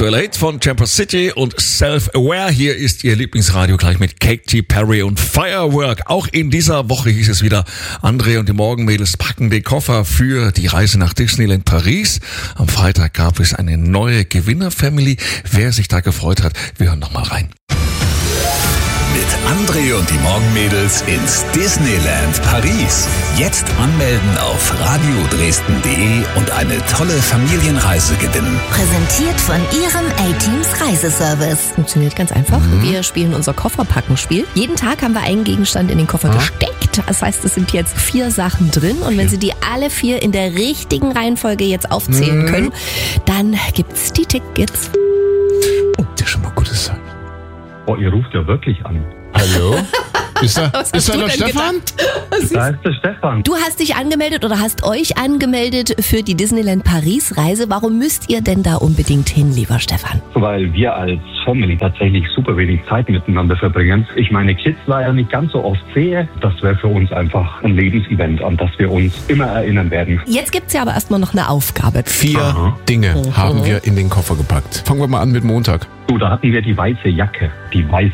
aktuelle Hit von Chamber City und Self-Aware. Hier ist Ihr Lieblingsradio gleich mit Katy Perry und Firework. Auch in dieser Woche hieß es wieder, André und die Morgenmädels packen den Koffer für die Reise nach Disneyland Paris. Am Freitag gab es eine neue Gewinner-Family. Wer sich da gefreut hat, wir hören noch mal rein. Mit André und die Morgenmädels ins Disneyland Paris. Jetzt anmelden auf radiodresden.de und eine tolle Familienreise gewinnen. Präsentiert von Ihrem A-Teams Reiseservice. Funktioniert ganz einfach. Wir spielen unser Kofferpackenspiel. Jeden Tag haben wir einen Gegenstand in den Koffer gesteckt. Das heißt, es sind jetzt 4 Sachen drin. Und wenn Sie die alle 4 in der richtigen Reihenfolge jetzt aufzählen können, dann gibt's die Tickets. Oh, das ist schon mal ein gutes Zeichen. Oh, ihr ruft ja wirklich an. Hallo? Ist da Was der hast du denn Stefan? Da ist der Stefan. Du hast dich angemeldet oder hast euch angemeldet für die Disneyland Paris Reise. Warum müsst ihr denn da unbedingt hin, lieber Stefan? Weil wir als Family tatsächlich super wenig Zeit miteinander verbringen. Ich meine Kids leider nicht ganz so oft sehe. Das wäre für uns einfach ein Lebensevent, an das wir uns immer erinnern werden. Jetzt gibt's ja aber erstmal noch eine Aufgabe. 4 Dinge haben wir in den Koffer gepackt. Fangen wir mal an mit Montag. So, da hatten wir die weiße Jacke. Die weiße